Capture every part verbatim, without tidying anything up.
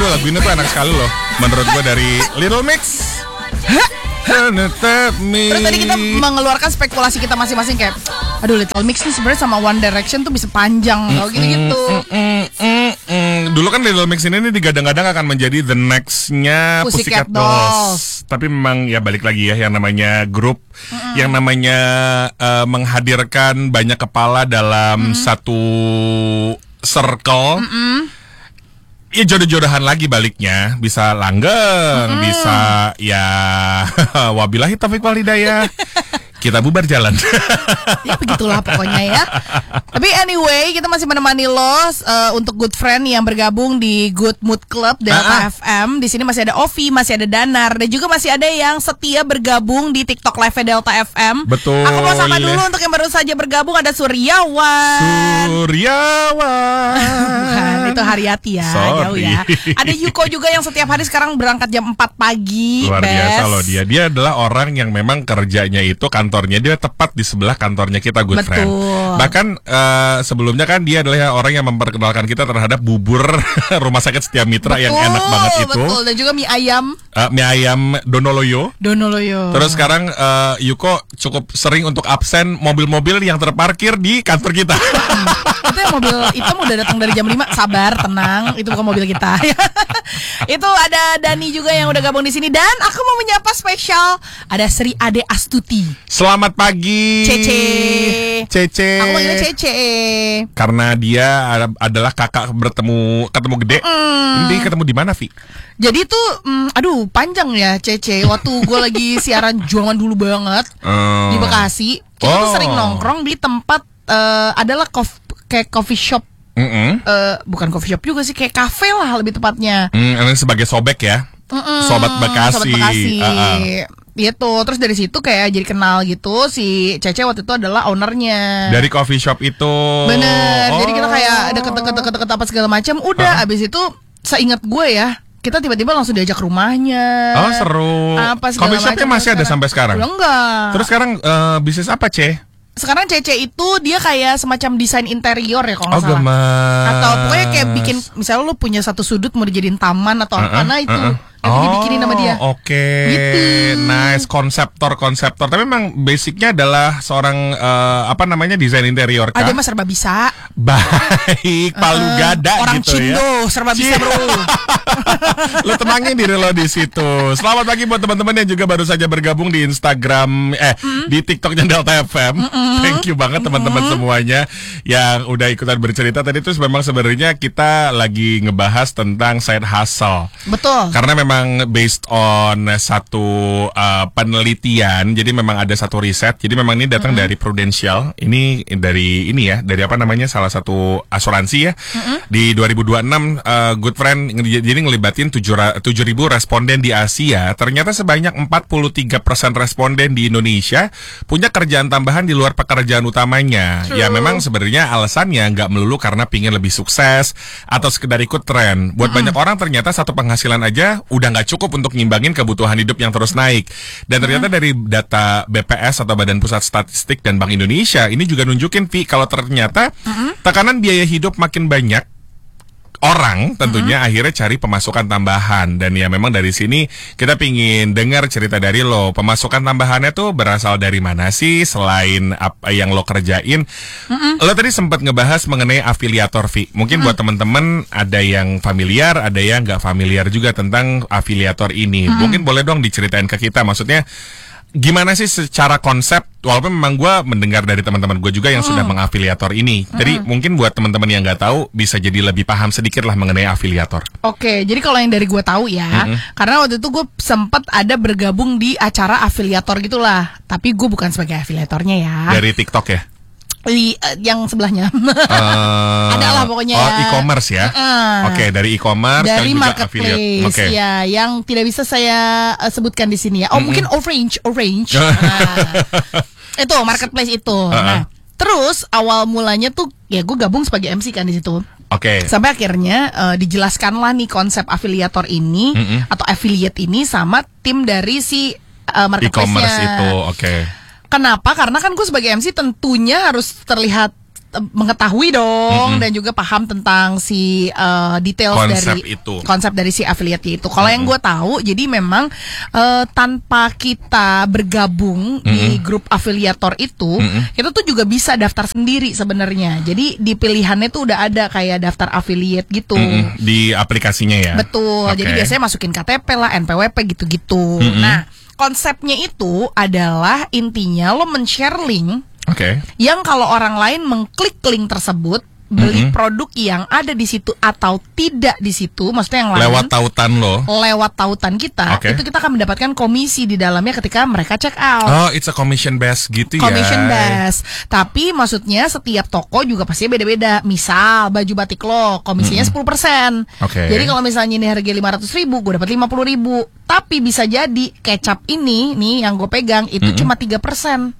Aduh, lagu ini tuh enak sekali loh menurut gue, dari Little Mix. Terus tadi kita mengeluarkan spekulasi kita masing-masing kayak, aduh Little Mix nih sebenarnya sama One Direction tuh bisa panjang kalau mm, gitu-gitu. Mm, mm, mm, mm. Dulu kan Little Mix ini nih digadang-gadang akan menjadi the next-nya Pussycat, Pussycat Dolls. Dolls. Tapi memang ya balik lagi ya, yang namanya grup, mm-mm. yang namanya uh, menghadirkan banyak kepala dalam mm. satu circle. Mm-mm. Ya jodoh-jodohan lagi baliknya, bisa langgeng, mm. bisa ya wabillahi taufiq wal hidayah. Kita bubar jalan. Ya begitulah pokoknya ya. Tapi anyway, kita masih menemani lo uh, untuk good friend yang bergabung di Good Mood Club Delta ah, F M. Di sini masih ada Ovi, masih ada Danar, dan juga masih ada yang setia bergabung di TikTok Live Delta F M. Betul. Aku mau sapa dulu untuk yang baru saja bergabung, ada Suryawan. Suryawan. Bukan, itu Haryati ya. Sorry. Jauh ya. Ada Yuko juga yang setiap hari sekarang berangkat jam empat pagi. Luar Best. biasa loh dia. Dia adalah orang yang memang kerjanya itu kan kantornya dia tepat di sebelah kantornya kita, good Betul. friend. Bahkan uh, sebelumnya kan dia adalah orang yang memperkenalkan kita terhadap bubur Rumah Sakit Setia Mitra. Betul, yang enak banget itu. Betul, dan juga mie ayam. Uh, mie ayam Donoloyo. Donoloyo. Terus sekarang uh, Yuko cukup sering untuk absen mobil-mobil yang terparkir di kantor kita. Itu yang mobil hitam udah datang dari jam lima. Sabar, tenang, itu bukan mobil kita. Itu ada Dani juga yang udah gabung di sini, dan aku mau menyapa spesial ada Sri Ade Astuti. Selamat pagi Cece. Cece. Aku manggilnya Cece karena dia adalah kakak bertemu ketemu gede. Mm. Ini ketemu di mana, Vi? Jadi tuh mm, aduh panjang ya Cece. Waktu gue lagi siaran zaman dulu banget mm. di Bekasi, kita oh. tuh sering nongkrong di tempat uh, adalah kof, kayak coffee shop. Mm-hmm. Uh, bukan coffee shop juga sih, kayak cafe lah lebih tepatnya. Mm, ini sebagai sobek ya. Mm-mm, Sobat Bekasi. Sobat Bekasi. Uh-uh. Gitu. Terus dari situ kayak jadi kenal gitu. Si Cece waktu itu adalah ownernya dari coffee shop itu. Bener. Oh. Jadi kita kayak deket-deket apa segala macam. Udah uh-huh. abis itu seingat gue ya, kita tiba-tiba langsung diajak rumahnya. Oh seru. Apa segala coffee shopnya masih ada sampai sekarang? Udah enggak. Terus sekarang uh, bisnis apa, Ce? Sekarang Cece itu dia kayak semacam desain interior ya kalau nggak oh, salah. Gemas. Atau pokoknya kayak bikin, misalnya lu punya satu sudut mau dijadiin taman atau uh-uh, apa, nah itu uh-uh. Itu oh, dibikinin sama dia. Oke, okay. Gitu. Nice, konseptor konseptor. Tapi memang basicnya adalah seorang uh, apa namanya desain interior kah? Ada mas serba bisa. Baik, palu uh, gada orang gitu Cindo, ya. serba bisa bro. Lo tenangin diri lo di situ. Selamat pagi buat teman-teman yang juga baru saja bergabung di Instagram, eh mm. di TikToknya Delta F M. Mm-mm. Thank you banget teman-teman mm-hmm. semuanya yang udah ikutan bercerita tadi. Terus memang sebenarnya kita lagi ngebahas tentang side hustle. Betul. Karena memang Memang based on satu uh, penelitian, jadi memang ada satu riset. Jadi memang ini datang mm-hmm. dari Prudential. Ini dari ini ya, dari apa namanya salah satu asuransi ya. Mm-hmm. Di dua ribu dua puluh enam uh, Good Friend jadi ngelibatin tujuh ribu responden di Asia. Ternyata sebanyak empat puluh tiga persen responden di Indonesia punya kerjaan tambahan di luar pekerjaan utamanya. True. Ya memang sebenarnya alasannya nggak melulu karena pingin lebih sukses atau sekedar ikut tren. Buat mm-hmm. banyak orang ternyata satu penghasilan aja udah nggak cukup untuk ngimbangin kebutuhan hidup yang terus naik. Dan ternyata hmm. dari data B P S atau Badan Pusat Statistik dan Bank Indonesia ini juga nunjukin, Vi, kalau ternyata hmm. tekanan biaya hidup makin banyak, orang tentunya mm-hmm. akhirnya cari pemasukan tambahan. Dan ya memang dari sini kita pingin dengar cerita dari lo. Pemasukan tambahannya tuh berasal dari mana sih selain apa yang lo kerjain? Mm-hmm. Lo tadi sempat ngebahas mengenai afiliator, Vi. Mungkin mm-hmm. buat teman-teman ada yang familiar, ada yang nggak familiar juga tentang afiliator ini. Mm-hmm. Mungkin boleh dong diceritain ke kita. Maksudnya gimana sih secara konsep, walaupun memang gue mendengar dari teman-teman gue juga yang mm. sudah mengafiliator ini. Mm. Jadi mungkin buat teman-teman yang nggak tahu bisa jadi lebih paham sedikit lah mengenai afiliator. Oke, jadi kalau yang dari gue tahu ya, mm-hmm. karena waktu itu gue sempat ada bergabung di acara afiliator gitulah. Tapi gue bukan sebagai afiliatornya ya. Dari TikTok ya? Di, uh, yang sebelahnya uh, adalah pokoknya oh e-commerce ya, uh, oke okay, dari e-commerce dari marketplace okay. ya, yang tidak bisa saya uh, sebutkan di sini ya. Oh mm-hmm. mungkin Orange, Orange, nah, itu marketplace itu. Uh-uh. Nah terus awal mulanya tuh ya gue gabung sebagai M C kan di situ. Oke. Okay. Sampai akhirnya uh, dijelaskanlah nih konsep afiliator ini mm-hmm. atau affiliate ini sama tim dari si uh, marketplace-nya. E-commerce itu, oke. Okay. Kenapa? Karena kan gue sebagai M C tentunya harus terlihat mengetahui dong, mm-hmm. dan juga paham tentang si uh, details konsep dari itu. konsep dari si affiliate itu. Kalau mm-hmm. yang gue tahu, jadi memang uh, tanpa kita bergabung mm-hmm. di grup afiliator itu, mm-hmm. kita tuh juga bisa daftar sendiri sebenarnya. Jadi di pilihannya tuh udah ada kayak daftar affiliate gitu mm-hmm. di aplikasinya ya. Betul. Okay. Jadi biasanya masukin K T P lah, N P W P gitu-gitu. Mm-hmm. Nah, konsepnya itu adalah intinya lo men-share link. Oke. Okay. Yang kalau orang lain mengklik link tersebut, beli mm-hmm. produk yang ada di situ atau tidak di situ, maksudnya yang lain lewat tautan lo, lewat tautan kita, okay. itu kita akan mendapatkan komisi di dalamnya ketika mereka check out. Oh, it's a commission based gitu ya. Commission based. Tapi maksudnya setiap toko juga pasti beda-beda. Misal baju batik lo komisinya mm-hmm. sepuluh persen. Okay. Jadi kalau misalnya ini harga lima ratus ribu, gue dapat lima puluh ribu. Tapi bisa jadi kecap ini nih yang gue pegang itu mm-hmm. cuma tiga persen.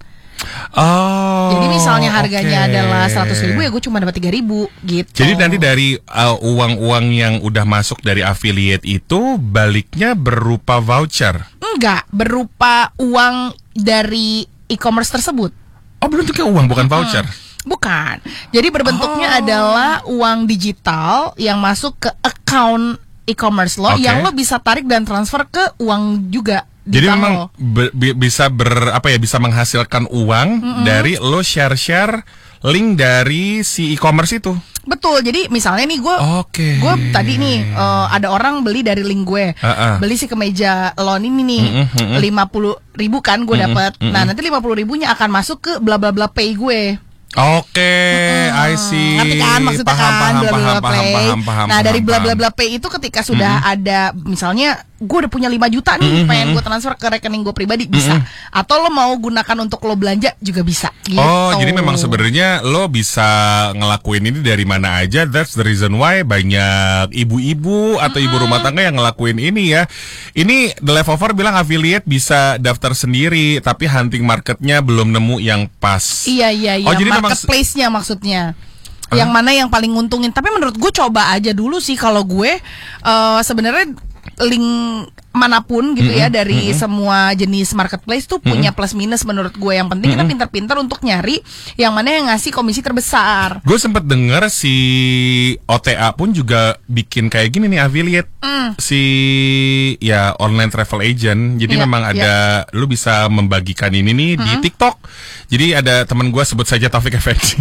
Oh, jadi misalnya harganya okay. adalah seratus ribu, ya gue cuma dapat tiga ribu gitu. Jadi nanti dari uh, uang-uang yang udah masuk dari affiliate itu baliknya berupa voucher? Enggak, berupa uang dari e-commerce tersebut. Oh, bentuknya uang bukan voucher? Hmm, bukan. Jadi berbentuknya oh. adalah uang digital yang masuk ke account e-commerce lo, okay. yang lo bisa tarik dan transfer ke uang juga. Jadi memang be, be, bisa ber apa ya bisa menghasilkan uang mm-hmm. dari lo share-share link dari si e-commerce itu. Betul. Jadi misalnya nih gue, okay. gue tadi nih uh, ada orang beli dari link gue, uh-uh. beli si kemeja lon ini nih lima puluh ribu kan gue dapat. Mm-hmm. Nah nanti lima puluh ribunya akan masuk ke bla bla bla pay gue. Oke, okay, I see. Ngerti kan maksudnya paham, kan paham, bla bla bla paham, pay. paham, paham, nah dari paham, bla bla bla pay itu ketika sudah mm-hmm. ada misalnya gue udah punya lima juta nih, mm-hmm. pengen gue transfer ke rekening gue pribadi bisa. Mm-hmm. Atau lo mau gunakan untuk lo belanja juga bisa. Gitu. Oh, jadi memang sebenarnya lo bisa ngelakuin ini dari mana aja. That's the reason why banyak ibu-ibu atau mm-hmm. ibu rumah tangga yang ngelakuin ini ya. Ini The Leftover bilang affiliate bisa daftar sendiri, tapi hunting marketnya belum nemu yang pas. Iya iya iya. Oh, jadi marketplace-nya maksudnya. Yang mana yang paling nguntungin. Tapi menurut gue coba aja dulu sih kalau gue uh, sebenarnya link manapun gitu mm-hmm. ya dari mm-hmm. semua jenis marketplace tuh mm-hmm. punya plus minus menurut gue. Yang penting mm-hmm. kita pintar-pintar untuk nyari yang mana yang ngasih komisi terbesar. Gue sempet denger si O T A pun juga bikin kayak gini nih affiliate mm. si ya online travel agent. Jadi yeah, memang ada yeah. lu bisa membagikan ini nih mm-hmm. di TikTok. Jadi ada teman gue sebut saja Taufik Effendi.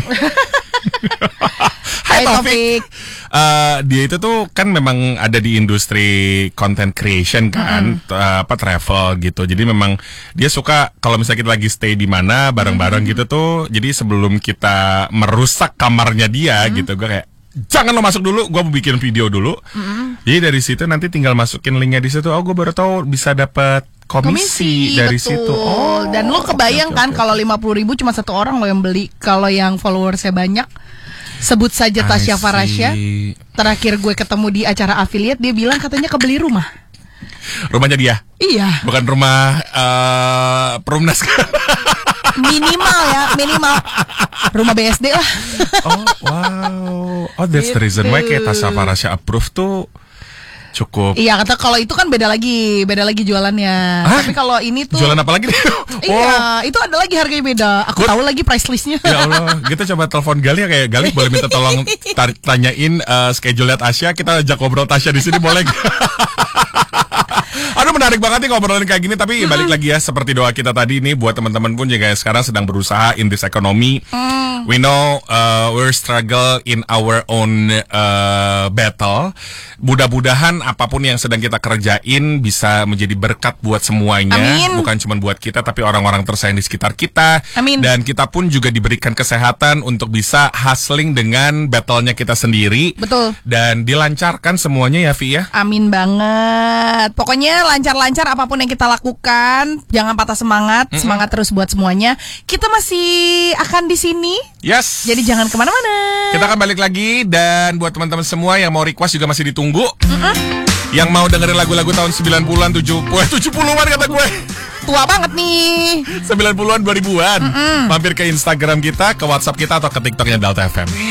Hai Taufik. Uh, dia itu tuh kan memang ada di industri content creation kan, mm-hmm. uh, apa travel gitu. Jadi memang dia suka kalau misalnya kita lagi stay di mana bareng-bareng mm-hmm. gitu tuh. Jadi sebelum kita merusak kamarnya dia mm-hmm. gitu, gue kayak jangan lo masuk dulu, gue mau bikin video dulu. Mm-hmm. Jadi dari situ nanti tinggal masukin linknya di situ. Oh, gue baru tahu bisa dapat komisi, komisi dari betul. Situ. Oh, dan lo kebayang okay, okay, kan okay. kalau lima puluh ribu cuma satu orang lo yang beli. Kalau yang followersnya banyak, sebut saja Tasya Farasya. Terakhir gue ketemu di acara affiliate, dia bilang katanya kebeli rumah. Rumahnya dia? Iya. Bukan rumah uh, Perumnas kan? Minimal ya, minimal rumah B S D lah. Oh wow. Oh that's the reason why kayak Tasya Farasya approve tuh cukup. Iya, kata kalau itu kan beda lagi, beda lagi jualannya. Hah? Tapi kalau ini tuh jualan apa lagi nih? Iya, itu ada lagi harganya beda. Aku tahu lagi price listnya. Ya Allah, kita coba telepon Gali ya kayak Gali boleh minta tolong tar- tanyain uh, schedule Tasya, kita ajak ngobrol Tasya di sini boleh? Aduh menarik banget nih ngobrolin kayak gini. Tapi balik lagi ya seperti doa kita tadi nih buat teman-teman pun juga sekarang sedang berusaha in this economy. mm. We know uh, we're struggle in our own uh, battle. Mudah-mudahan apapun yang sedang kita kerjain bisa menjadi berkat buat semuanya. Amin. Bukan cuma buat kita tapi orang-orang tersayang di sekitar kita. Amin. Dan kita pun juga diberikan kesehatan untuk bisa hustling dengan battle-nya kita sendiri. Betul. Dan dilancarkan semuanya ya Vi ya. Amin banget. Pokoknya lancar-lancar apapun yang kita lakukan, jangan patah semangat, mm-mm. semangat terus buat semuanya. Kita masih akan di sini. Yes. Jadi jangan kemana-mana. Kita akan balik lagi dan buat teman-teman semua yang mau request juga masih ditunggu. Mm-mm. Yang mau dengerin lagu-lagu tahun sembilan puluhan, tujuh puluhan, tujuh puluhan kata gue. Tua banget nih. sembilan puluhan, dua ribuan. Mm-mm. Mampir ke Instagram kita, ke WhatsApp kita atau ke TikToknya Delta F M.